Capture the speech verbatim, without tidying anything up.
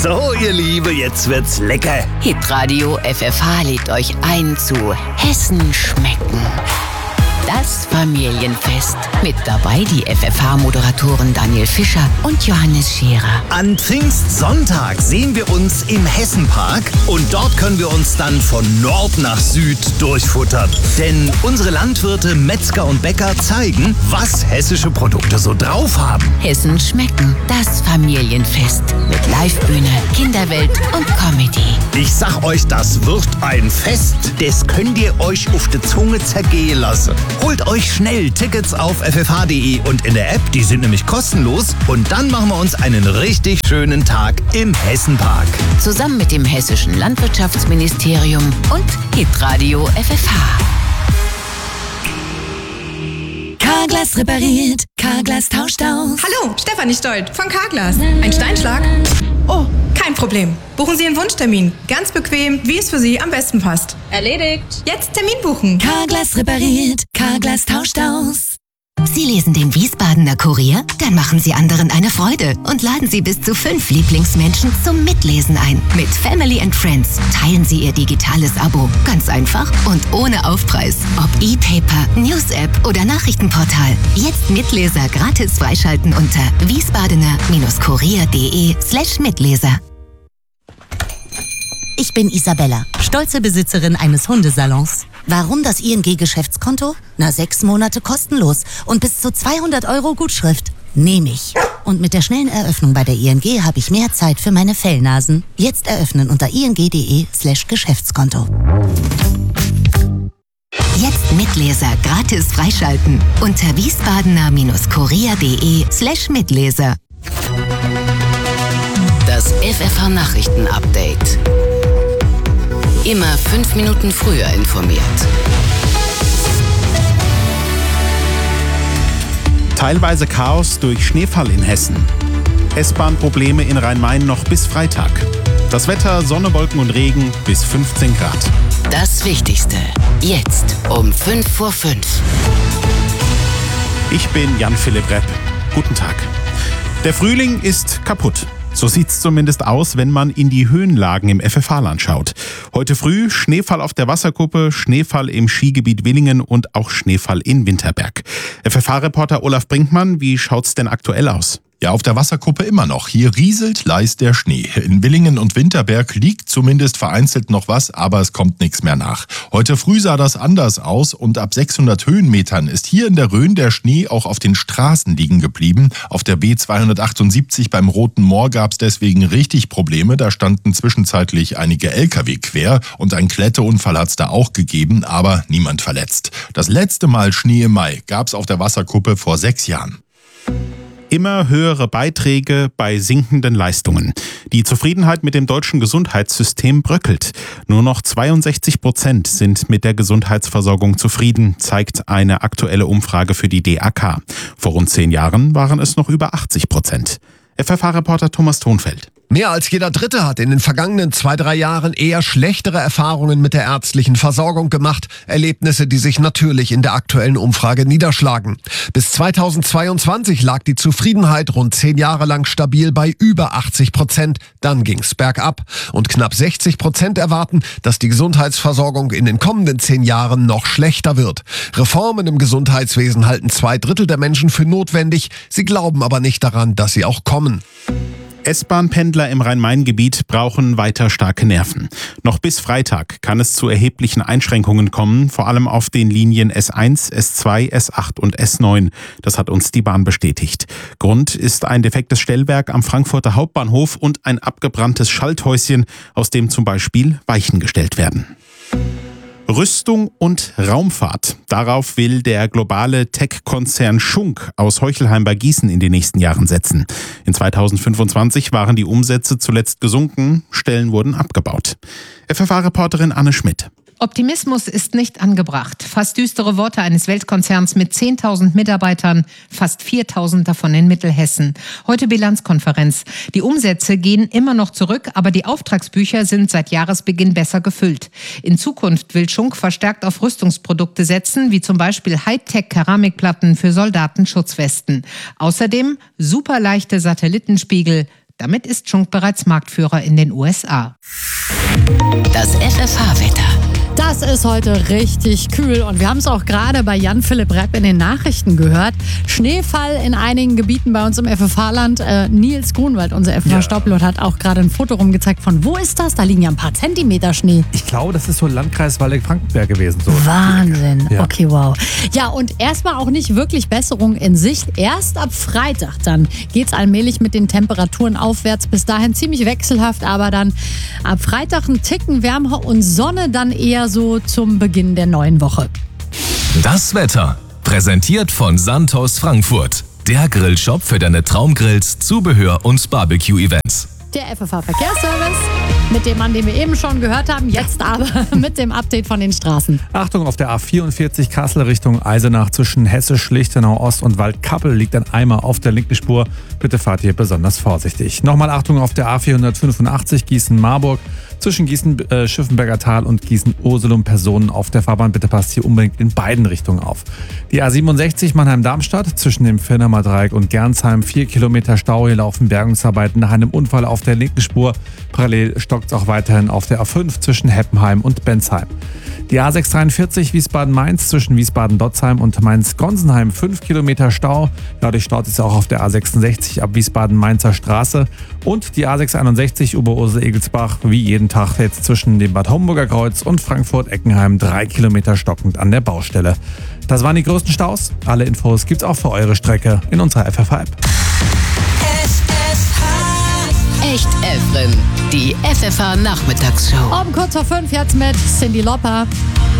So, ihr Liebe, jetzt wird's lecker. Hitradio F F H lädt euch ein zu Hessen schmecken. Das Familienfest. Mit dabei die F F H-Moderatoren Daniel Fischer und Johannes Scherer. An Pfingstsonntag sehen wir uns im Hessenpark und dort können wir uns dann von Nord nach Süd durchfuttern. Denn unsere Landwirte, Metzger und Bäcker zeigen, was hessische Produkte so drauf haben. Hessen schmecken. Das Familienfest. Mit Livebühne, Kinderwelt und Comedy. Ich sag euch, das wird ein Fest. Das könnt ihr euch auf die Zunge zergehen lassen. Holt euch schnell Tickets auf f f h punkt d e und in der App, die sind nämlich kostenlos. Und dann machen wir uns einen richtig schönen Tag im Hessenpark. Zusammen mit dem Hessischen Landwirtschaftsministerium und Hitradio F F H. Carglass repariert, Carglass tauscht aus. Hallo, Stefanie Stolt von Carglass. Ein Steinschlag? Oh, kein Problem. Buchen Sie einen Wunschtermin. Ganz bequem, wie es für Sie am besten passt. Erledigt. Jetzt Termin buchen. Carglass repariert, Carglass tauscht aus. Sie lesen den Wiesbadener Kurier? Dann machen Sie anderen eine Freude und laden Sie bis zu fünf Lieblingsmenschen zum Mitlesen ein. Mit Family and Friends teilen Sie Ihr digitales Abo. Ganz einfach und ohne Aufpreis. Ob E-Paper, News-App oder Nachrichtenportal. Jetzt Mitleser gratis freischalten unter wiesbadener-kurier.de slash Mitleser. Ich bin Isabella, stolze Besitzerin eines Hundesalons. Warum das I N G-Geschäftskonto? Na, sechs Monate kostenlos und bis zu zweihundert Euro Gutschrift. Nehme ich. Und mit der schnellen Eröffnung bei der I N G habe ich mehr Zeit für meine Fellnasen. Jetzt eröffnen unter ing.de slash Geschäftskonto. Jetzt Mitleser gratis freischalten unter wiesbadener-kurier.de slash Mitleser. Das F F H-Nachrichten-Update. Immer fünf Minuten früher informiert. Teilweise Chaos durch Schneefall in Hessen. S-Bahn-Probleme in Rhein-Main noch bis Freitag. Das Wetter, Sonne, Wolken und Regen bis fünfzehn Grad. Das Wichtigste. Jetzt um fünf vor fünf. Ich bin Jan-Philipp Repp. Guten Tag. Der Frühling ist kaputt. So sieht's zumindest aus, wenn man in die Höhenlagen im F F H-Land schaut. Heute früh Schneefall auf der Wasserkuppe, Schneefall im Skigebiet Willingen und auch Schneefall in Winterberg. F F H-Reporter Olaf Brinkmann, wie schaut's denn aktuell aus? Ja, auf der Wasserkuppe immer noch. Hier rieselt leist der Schnee. In Willingen und Winterberg liegt zumindest vereinzelt noch was, aber es kommt nichts mehr nach. Heute früh sah das anders aus und ab sechshundert Höhenmetern ist hier in der Rhön der Schnee auch auf den Straßen liegen geblieben. Auf der B zweihundertachtundsiebzig beim Roten Moor gab es deswegen richtig Probleme. Da standen zwischenzeitlich einige L K W quer und ein Kletterunfall hat es da auch gegeben, aber niemand verletzt. Das letzte Mal Schnee im Mai gab es auf der Wasserkuppe vor sechs Jahren. Immer höhere Beiträge bei sinkenden Leistungen. Die Zufriedenheit mit dem deutschen Gesundheitssystem bröckelt. Nur noch zweiundsechzig Prozent sind mit der Gesundheitsversorgung zufrieden, zeigt eine aktuelle Umfrage für die D A K. Vor rund zehn Jahren waren es noch über achtzig Prozent. F F H-Reporter Thomas Thonfeld. Mehr als jeder Dritte hat in den vergangenen zwei, drei Jahren eher schlechtere Erfahrungen mit der ärztlichen Versorgung gemacht. Erlebnisse, die sich natürlich in der aktuellen Umfrage niederschlagen. Bis zweitausendzweiundzwanzig lag die Zufriedenheit rund zehn Jahre lang stabil bei über achtzig Prozent. Dann ging's bergab. Und knapp sechzig Prozent erwarten, dass die Gesundheitsversorgung in den kommenden zehn Jahren noch schlechter wird. Reformen im Gesundheitswesen halten zwei Drittel der Menschen für notwendig. Sie glauben aber nicht daran, dass sie auch kommen. S-Bahn-Pendler im Rhein-Main-Gebiet brauchen weiter starke Nerven. Noch bis Freitag kann es zu erheblichen Einschränkungen kommen, vor allem auf den Linien S eins, S zwei, S acht und S neun. Das hat uns die Bahn bestätigt. Grund ist ein defektes Stellwerk am Frankfurter Hauptbahnhof und ein abgebranntes Schalthäuschen, aus dem zum Beispiel Weichen gestellt werden. Rüstung und Raumfahrt. Darauf will der globale Tech-Konzern Schunk aus Heuchelheim bei Gießen in den nächsten Jahren setzen. In zweitausendfünfundzwanzig waren die Umsätze zuletzt gesunken, Stellen wurden abgebaut. F F H-Reporterin Anne Schmidt. Optimismus ist nicht angebracht. Fast düstere Worte eines Weltkonzerns mit zehntausend Mitarbeitern, fast viertausend davon in Mittelhessen. Heute Bilanzkonferenz. Die Umsätze gehen immer noch zurück, aber die Auftragsbücher sind seit Jahresbeginn besser gefüllt. In Zukunft will Schunk verstärkt auf Rüstungsprodukte setzen, wie zum Beispiel Hightech-Keramikplatten für Soldatenschutzwesten. Außerdem superleichte Satellitenspiegel, Damit ist Schunk bereits Marktführer in den U S A. Das F F H-Wetter. Das ist heute richtig kühl und wir haben es auch gerade bei Jan-Philipp Repp in den Nachrichten gehört. Schneefall in einigen Gebieten bei uns im F F H-Land. Äh, Nils Grunwald, unser F F H-Staubpilot, hat auch gerade ein Foto rumgezeigt von wo ist das? Da liegen ja ein paar Zentimeter Schnee. Ich glaube, das ist so Landkreis Waldeck-Frankenberg gewesen. So. Wahnsinn. Ja. Okay, wow. Ja, und erstmal auch nicht wirklich Besserung in Sicht. Erst ab Freitag dann geht es allmählich mit den Temperaturen aufwärts. Bis dahin ziemlich wechselhaft, aber dann ab Freitag ein Ticken wärmer und Sonne dann eher so zum Beginn der neuen Woche. Das Wetter, präsentiert von Santos Frankfurt. Der Grillshop für deine Traumgrills, Zubehör und Barbecue-Events. Der F F H-Verkehrsservice, mit dem Mann, den wir eben schon gehört haben, jetzt aber mit dem Update von den Straßen. Achtung, auf der A vierundvierzig Kassel Richtung Eisenach zwischen Hessisch-Lichtenau Ost und Waldkappel liegt ein Eimer auf der linken Spur. Bitte fahrt hier besonders vorsichtig. Nochmal Achtung auf der A vierhundertfünfundachtzig Gießen-Marburg zwischen Gießen-Schiffenberger Tal und Gießen-Ursulum. Personen auf der Fahrbahn. Bitte passt hier unbedingt in beiden Richtungen auf. Die A siebenundsechzig Mannheim-Darmstadt zwischen dem Firnamer Dreieck und Gernsheim. Vier Kilometer Stau. Hier laufen Bergungsarbeiten nach einem Unfall auf der linken Spur. Parallel stockt es auch weiterhin auf der A fünf zwischen Heppenheim und Bensheim. Die A sechshundertdreiundvierzig Wiesbaden-Mainz zwischen Wiesbaden-Dotzheim und Mainz-Gonsenheim. fünf Kilometer Stau. Dadurch staut es auch auf der A sechsundsechzig ab Wiesbaden-Mainzer Straße. Und die A sechshunderteinundsechzig Oberursel-Egelsbach wie jeden Tag jetzt zwischen dem Bad Homburger Kreuz und Frankfurt-Eckenheim. drei Kilometer stockend an der Baustelle. Das waren die größten Staus. Alle Infos gibt's auch für eure Strecke in unserer F F H-App. Echt Efren, die F F H-Nachmittagsshow. Um kurz vor fünf jetzt mit Cyndi Lauper.